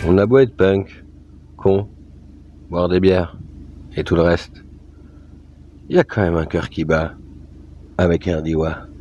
On a beau être punk, con, boire des bières et tout le reste, il y a quand même un cœur qui bat avec un Diwa.